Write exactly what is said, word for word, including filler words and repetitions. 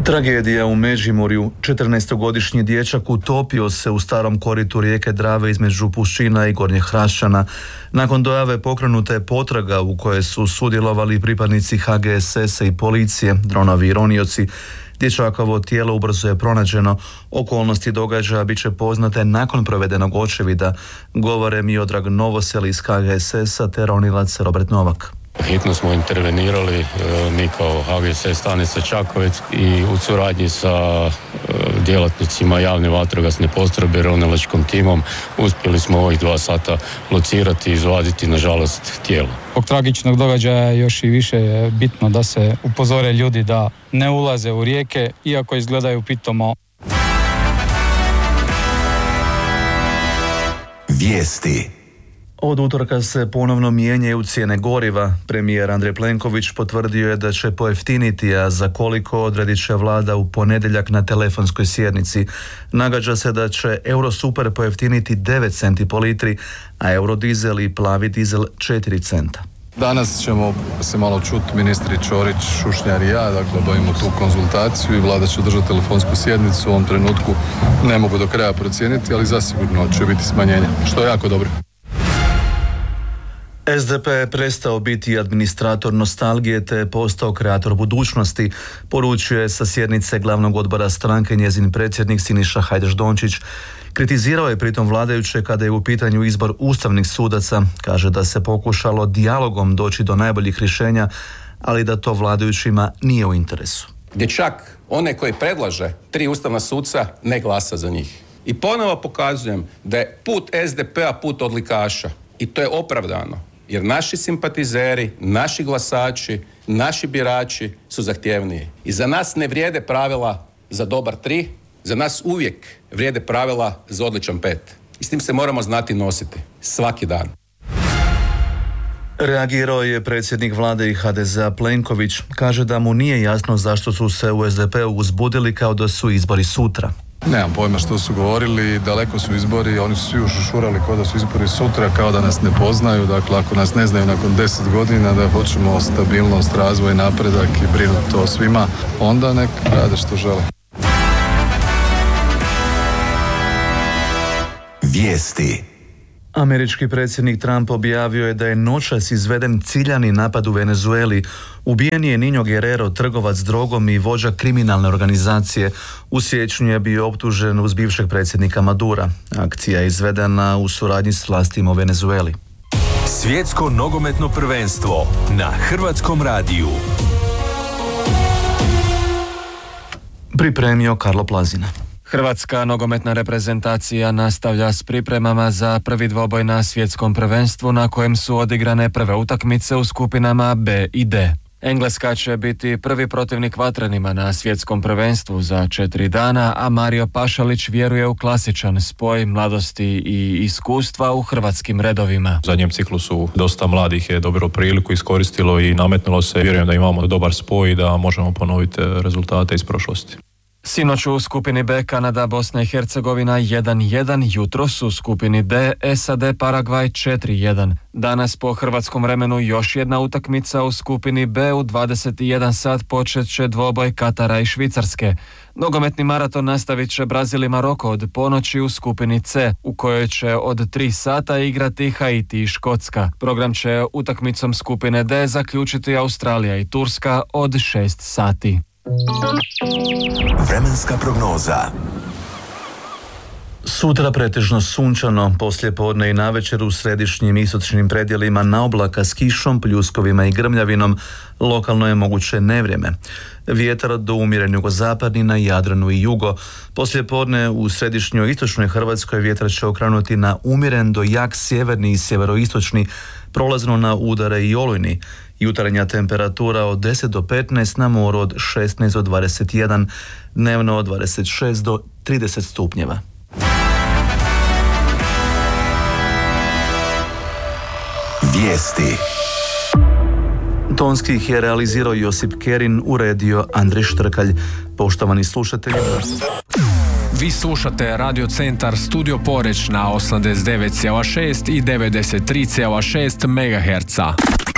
Tragedija u Međimurju. četrnaestogodišnji dječak utopio se u starom koritu rijeke Drave između Pušćina i Gornjeg Hrašćana. Nakon dojave pokrenuta je potraga u kojoj su sudjelovali pripadnici ha ge es es-a i policije, dronovi i ronioci. Dječakovo tijelo ubrzo je pronađeno. Okolnosti događaja bit će poznate nakon provedenog očevida, govore Miodrag Novosel iz ha ge es es-a te ronilac Robert Novak. Hitno smo intervenirali, mi kao ha ge es es stanica Čakovec i u suradnji sa djelatnicima javne vatrogasne postrojbe i ronilačkim timom uspjeli smo ovih dva sata locirati i izvaditi, nažalost, tijelo. Zbog tragičnog događaja još i više je bitno da se upozore ljudi da ne ulaze u rijeke, iako izgledaju pitomo. Vijesti. Od utorka se ponovno mijenjaju cijene goriva. Premijer Andrej Plenković potvrdio je da će pojeftiniti, a za koliko odredit će vlada u ponedjeljak na telefonskoj sjednici. Nagađa se da će Eurosuper pojeftiniti devet centi po litri, a Eurodizel i plavi dizel četiri centa. Danas ćemo se malo čuti ministri Ćorić, Šušnjar i ja, dakle obavimo tu konzultaciju i vlada će držati telefonsku sjednicu. U ovom trenutku ne mogu do kraja procijeniti, ali zasigurno će biti smanjenje, što je jako dobro. es de pe je prestao biti administrator nostalgije te je postao kreator budućnosti, poručio je sa sjednice glavnog odbora stranke njezin predsjednik Siniša Hajdaš Dončić. Kritizirao je pritom vladajuće kada je u pitanju izbor ustavnih sudaca. Kaže da se pokušalo dijalogom doći do najboljih rješenja, ali da to vladajućima nije u interesu. Gdje čak one koji predlaže tri ustavna suca ne glasa za njih. I ponovo pokazujem da je put es de pe-a put odlikaša. I to je opravdano. Jer naši simpatizeri, naši glasači, naši birači su zahtjevniji. I za nas ne vrijede pravila za dobar tri, za nas uvijek vrijede pravila za odličan pet. I s tim se moramo znati nositi. Svaki dan. Reagirao je predsjednik vlade i ha de ze-a Plenković. Kaže da mu nije jasno zašto su se u es de pe-u uzbudili kao da su izbori sutra. Nemam pojma što su govorili, daleko su izbori, oni su svi ušušurali kao da su izbori sutra, kao da nas ne poznaju. Dakle, ako nas ne znaju nakon deset godina da hoćemo stabilnost, razvoj, napredak i brinuti o svima, onda nek rade što žele. Vijesti. Američki predsjednik Trump objavio je da je noćas izveden ciljani napad u Venezueli. Ubijen je Niño Guerrero, trgovac drogom i vođa kriminalne organizacije. U siječnju je bio optužen uz bivšeg predsjednika Madura. Akcija je izvedena u suradnji s vlastima u Venezueli. Svjetsko nogometno prvenstvo na Hrvatskom radiju. Pripremio Karlo Plazina. Hrvatska nogometna reprezentacija nastavlja s pripremama za prvi dvoboj na svjetskom prvenstvu na kojem su odigrane prve utakmice u skupinama B i D. Engleska će biti prvi protivnik Vatrenima na svjetskom prvenstvu za četiri dana, a Mario Pašalić vjeruje u klasičan spoj mladosti i iskustva u hrvatskim redovima. U zadnjem ciklusu dosta mladih je dobilo priliku, iskoristilo i nametnulo se. Vjerujem da imamo dobar spoj i da možemo ponoviti rezultate iz prošlosti. Sinoć u skupini B Kanada, Bosna i Hercegovina jedan jedan, jutros u skupini D es a de Paragvaj četiri jedan. Danas po hrvatskom vremenu još jedna utakmica u skupini B u dvadeset jedan sat počet će dvoboj Katara i Švicarske. Nogometni maraton nastavit će Brazil i Maroko od ponoći u skupini C, u kojoj će od tri sata igrati Haiti i Škotska. Program će utakmicom skupine D zaključiti Australija i Turska od šest sati. Vremenska prognoza. Sutra pretežno sunčano, poslijepodne i navečer u središnjim i istočnim predjelima na oblaka s kišom, pljuskovima i grmljavinom, lokalno je moguće nevrijeme. Vjetar do umjeren jugozapadni na Jadranu i jugo. Poslijepodne u središnjoj i istočnoj Hrvatskoj vjetar će okrenuti na umjeren do jak sjeverni i sjeveroistočni, prolazno na udare i olujni. Jutarnja temperatura od deset do petnaest, na moru od šesnaest do dvadeset jedan, dnevno od dvadeset šest do trideset stupnjeva. Vijesti. Tonski ih je realizirao Josip Kerin, uredio Andrej Štrkalj. Poštovani slušatelji, vi slušate Radio Centar Studio Poreć na osamdeset devet zarez šest i devedeset tri zarez šest megaherca.